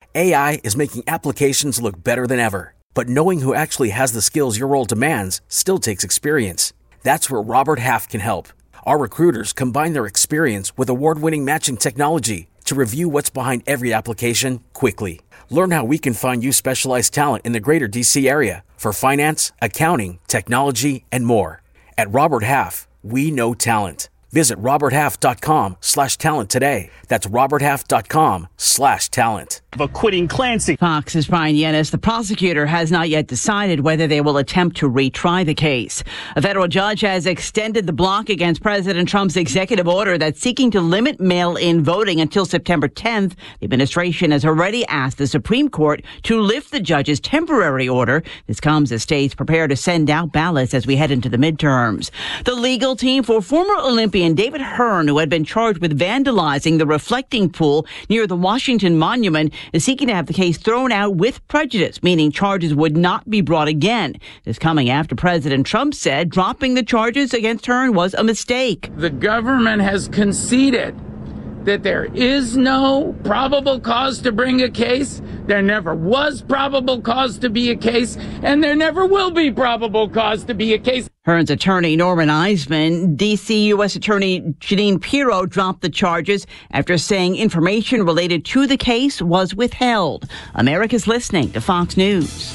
AI is making applications look better than ever. But knowing who actually has the skills your role demands still takes experience. That's where Robert Half can help. Our recruiters combine their experience with award-winning matching technology to review what's behind every application quickly. Learn how we can find you specialized talent in the greater DC area for finance, accounting, technology, and more. At Robert Half, we know talent. Visit roberthalf.com/talent today. That's roberthalf.com/talent. Acquitting Clancy. Fox's Brian Yennis. The prosecutor has not yet decided whether they will attempt to retry the case. A federal judge has extended the block against President Trump's executive order that's seeking to limit mail-in voting until September 10th. The administration has already asked the Supreme Court to lift the judge's temporary order. This comes as states prepare to send out ballots as we head into the midterms. The legal team for former Olympian David Hearn, who had been charged with vandalizing the reflecting pool near the Washington Monument, is seeking to have the case thrown out with prejudice, meaning charges would not be brought again. This coming after President Trump said dropping the charges against Hearn was a mistake. The government has conceded that there is no probable cause to bring a case. There never was probable cause to be a case, and there never will be probable cause to be a case. Hearn's attorney, Norman Eisman, D.C. U.S. Attorney Jeanine Pirro dropped the charges after saying information related to the case was withheld. America's listening to Fox News.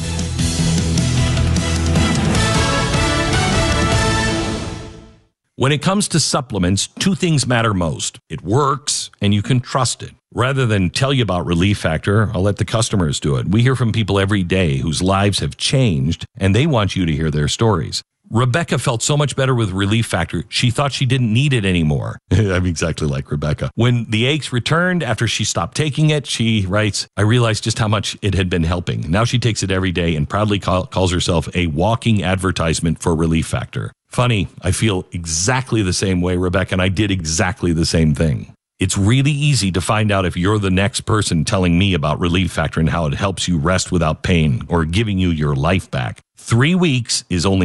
When it comes to supplements, two things matter most. It works, and you can trust it. Rather than tell you about Relief Factor, I'll let the customers do it. We hear from people every day whose lives have changed, and they want you to hear their stories. Rebecca felt so much better with Relief Factor, she thought she didn't need it anymore. I'm exactly like Rebecca. When the aches returned after she stopped taking it, she writes, I realized just how much it had been helping. Now she takes it every day and proudly calls herself a walking advertisement for Relief Factor. Funny, I feel exactly the same way, Rebecca, and I did exactly the same thing. It's really easy to find out if you're the next person telling me about Relief Factor and how it helps you rest without pain or giving you your life back. 3 weeks is only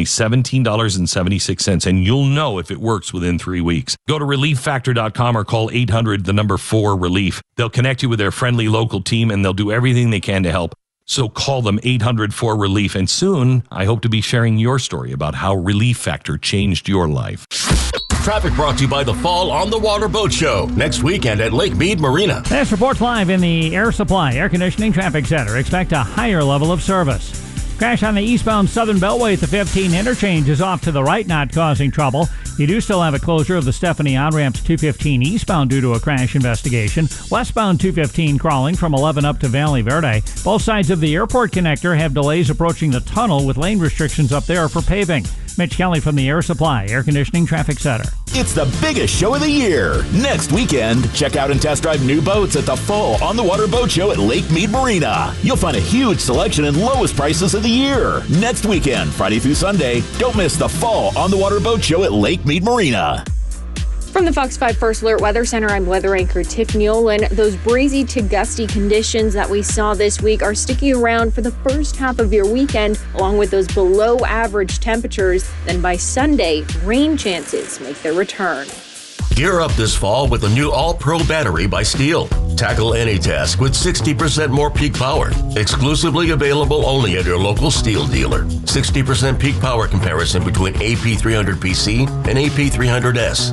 $17.76, and you'll know if it works within 3 weeks. Go to ReliefFactor.com or call 800-4-RELIEF. They'll connect you with their friendly local team, and they'll do everything they can to help. So call them 800-4-RELIEF, and soon I hope to be sharing your story about how Relief Factor changed your life. Traffic brought to you by the Fall on the Water Boat Show next weekend at Lake Mead Marina. This report's live in the Air Supply Air Conditioning Traffic Center. Expect a higher level of service. Crash on the eastbound Southern Beltway at the 15 interchange is off to the right, not causing trouble. You do still have a closure of the Stephanie on-ramp to 215 eastbound due to a crash investigation. Westbound 215 crawling from 11 up to Valley Verde. Both sides of the airport connector have delays approaching the tunnel with lane restrictions up there for paving. Mitch Kelly from the Air Supply Air Conditioning Traffic Center. It's the biggest show of the year. Next weekend, check out and test drive new boats at the Fall on the Water Boat Show at Lake Mead Marina. You'll find a huge selection and lowest prices of the year. Next weekend, Friday through Sunday, don't miss the Fall on the Water Boat Show at Lake Mead Marina. From the Fox 5 First Alert Weather Center, I'm weather anchor Tiff Nealon. Those breezy to gusty conditions that we saw this week are sticking around for the first half of your weekend, along with those below average temperatures. Then by Sunday, rain chances make their return. Gear up this fall with the new All-Pro battery by Steel. Tackle any task with 60% more peak power. Exclusively available only at your local Steel dealer. 60% peak power comparison between AP300PC and AP300S.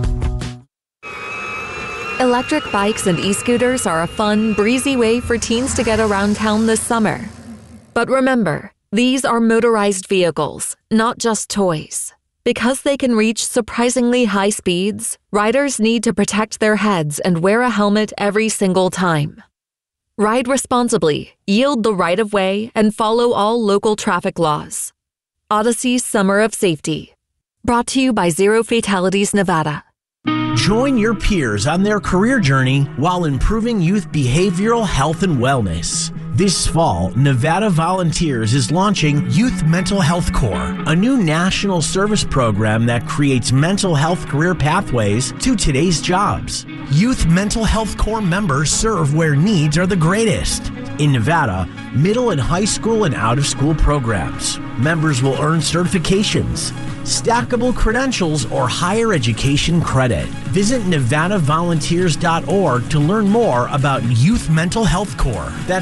Electric bikes and e-scooters are a fun, breezy way for teens to get around town this summer. But remember, these are motorized vehicles, not just toys. Because they can reach surprisingly high speeds, riders need to protect their heads and wear a helmet every single time. Ride responsibly, yield the right of way, and follow all local traffic laws. Odyssey's Summer of Safety. Brought to you by Zero Fatalities Nevada. Join your peers on their career journey while improving youth behavioral health and wellness. This fall, Nevada Volunteers is launching Youth Mental Health Corps, a new national service program that creates mental health career pathways to today's jobs. Youth Mental Health Corps members serve where needs are the greatest. In Nevada, middle and high school and out-of-school programs. Members will earn certifications, stackable credentials, or higher education credit. Visit NevadaVolunteers.org to learn more about Youth Mental Health Corps. That's